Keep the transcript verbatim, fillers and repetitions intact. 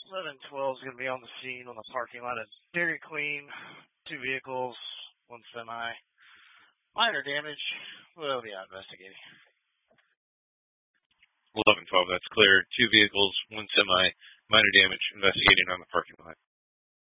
eleven twelve is going to be on the scene on the parking lot at Dairy Queen. Two vehicles, one semi. Minor damage. We'll be out investigating. eleven twelve, that's clear. Two vehicles, one semi. Minor damage. Investigating on the parking lot.